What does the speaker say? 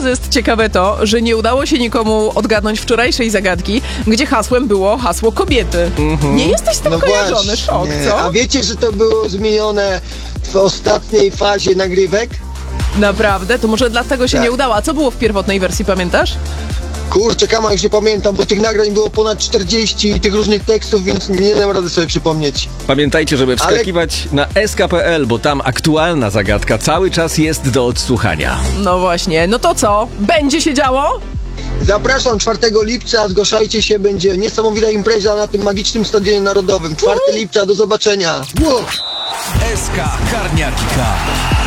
razy jest ciekawe to, że nie udało się nikomu odgadnąć wczorajszej zagadki, gdzie hasłem było hasło kobiety. Nie jesteś z tym kojarzony, właśnie. szok, co? A wiecie, że to było zmienione w ostatniej fazie nagrywek? Naprawdę? To może dlatego się Tak. nie udało. A co było w pierwotnej wersji, pamiętasz? Kurczę, Kama, już nie pamiętam, bo tych nagrań było ponad 40 i tych różnych tekstów, więc nie dam rady sobie przypomnieć. Pamiętajcie, żeby wskakiwać na sk.pl, bo tam aktualna zagadka cały czas jest do odsłuchania. No właśnie. No to co? Będzie się działo? Zapraszam 4 lipca, zgłaszajcie się, będzie niesamowita impreza na tym magicznym Stadionie Narodowym. 4 lipca, do zobaczenia. Wow. SK Karniaki K.